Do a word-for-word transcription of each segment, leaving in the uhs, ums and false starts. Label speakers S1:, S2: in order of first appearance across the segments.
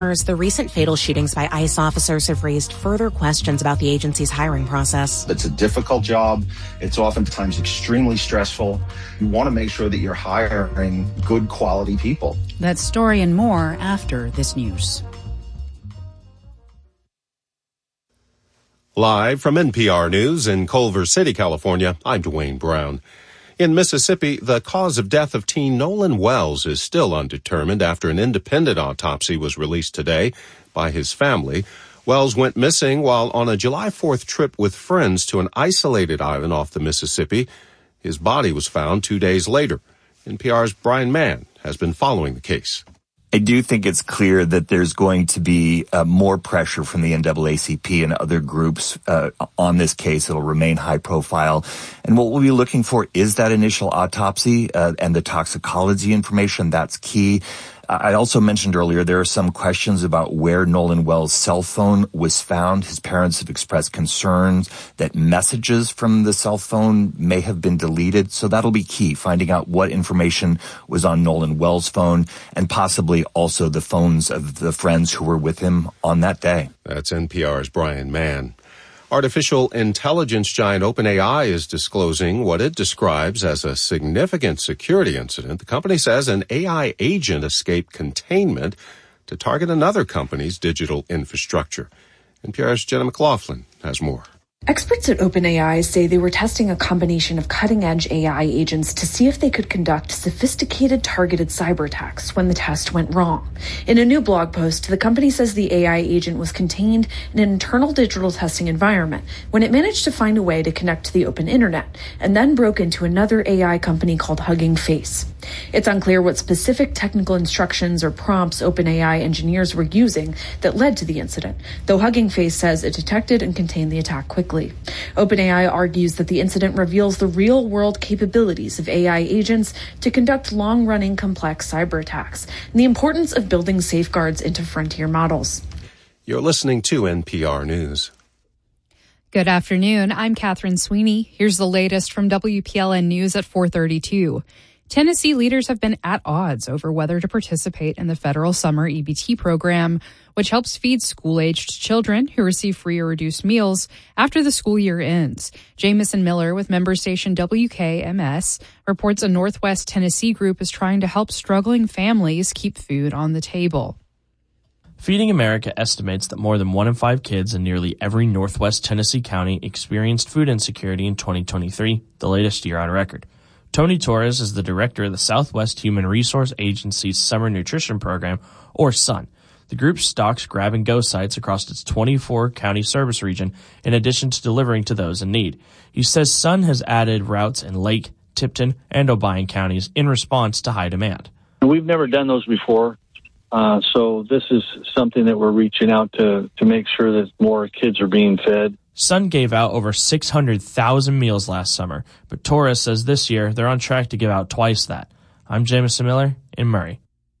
S1: The recent fatal shootings by ICE officers have raised further questions about the agency's hiring process.
S2: It's a difficult job. It's oftentimes extremely stressful. You want to make sure that you're hiring good quality people.
S3: That story and more after this news.
S4: Live from N P R News in Culver City, California, I'm Dwayne Brown. In Mississippi, the cause of death of teen Nolan Wells is still undetermined after an independent autopsy was released today by his family. Wells went missing while on a July fourth trip with friends to an isolated island off the Mississippi. His body was found two days later. N P R's Brian Mann has been following the case.
S5: I do think it's clear that there's going to be uh, more pressure from the N double A C P and other groups uh, on this case. It'll remain high profile. And what we'll be looking for is that initial autopsy uh, and the toxicology information. That's key. I also mentioned earlier there are some questions about where Nolan Wells' cell phone was found. His parents have expressed concerns that messages from the cell phone may have been deleted. So that'll be key, finding out what information was on Nolan Wells' phone and possibly also the phones of the friends who were with him on that day.
S4: That's N P R's Brian Mann. Artificial intelligence giant OpenAI is disclosing what it describes as a significant security incident. The company says an A I agent escaped containment to target another company's digital infrastructure. N P R's Jenna McLaughlin has more.
S6: Experts at OpenAI say they were testing a combination of cutting-edge A I agents to see if they could conduct sophisticated targeted cyber attacks when the test went wrong. In a new blog post, the company says the A I agent was contained in an internal digital testing environment when it managed to find a way to connect to the open internet and then broke into another A I company called Hugging Face. It's unclear what specific technical instructions or prompts OpenAI engineers were using that led to the incident, though Hugging Face says it detected and contained the attack quickly. OpenAI argues that the incident reveals the real-world capabilities of A I agents to conduct long-running complex cyber attacks and the importance of building safeguards into frontier models.
S4: You're listening to N P R News.
S7: Good afternoon. I'm Catherine Sweeney. Here's the latest from W P L N News at four thirty-two. Tennessee leaders have been at odds over whether to participate in the federal summer E B T program, which helps feed school-aged children who receive free or reduced meals after the school year ends. Jamison Miller with member station W K M S reports a Northwest Tennessee group is trying to help struggling families keep food on the table.
S8: Feeding America estimates that more than one in five kids in nearly every Northwest Tennessee county experienced food insecurity in twenty twenty-three, the latest year on record. Tony Torres is the director of the Southwest Human Resource Agency's Summer Nutrition Program, or SUN. The group stocks grab-and-go sites across its twenty-four county service region in addition to delivering to those in need. He says SUN has added routes in Lake, Tipton, and Obion counties in response to high demand.
S9: We've never done those before, uh, so this is something that we're reaching out to, to make sure that more kids are being fed.
S8: SUN gave out over six hundred thousand meals last summer, but Torres says this year they're on track to give out twice that. I'm Jamison Miller in Murray.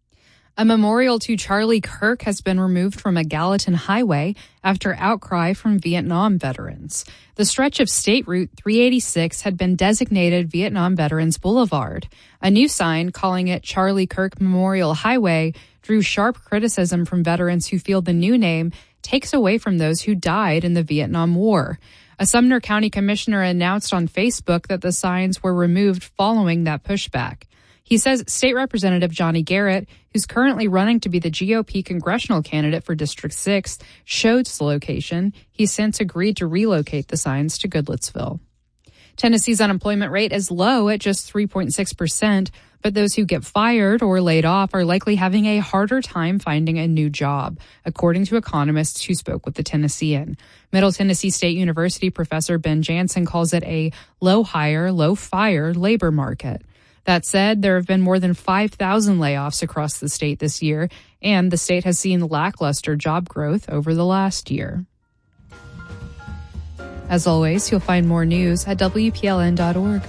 S7: A memorial to Charlie Kirk has been removed from a Gallatin highway after outcry from Vietnam veterans. The stretch of State Route three eighty-six had been designated Vietnam Veterans Boulevard. A new sign calling it Charlie Kirk Memorial Highway drew sharp criticism from veterans who feel the new name takes away from those who died in the Vietnam War. A Sumner County commissioner announced on Facebook that the signs were removed following that pushback. He says State Representative Johnny Garrett, who's currently running to be the G O P congressional candidate for District six, showed the location. He's since agreed to relocate the signs to Goodlettsville. Tennessee's unemployment rate is low at just three point six percent, but those who get fired or laid off are likely having a harder time finding a new job, according to economists who spoke with the Tennessean. Middle Tennessee State University professor Ben Jansen calls it a low hire, low fire labor market. That said, there have been more than five thousand layoffs across the state this year, and the state has seen lackluster job growth over the last year. As always, you'll find more news at W P L N dot org.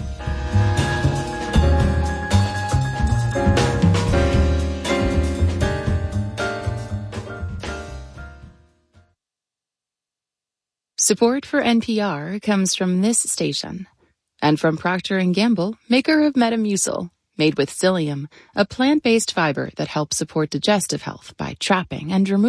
S10: Support for N P R comes from this station and from Procter and Gamble, maker of Metamucil, made with psyllium, a plant-based fiber that helps support digestive health by trapping and removing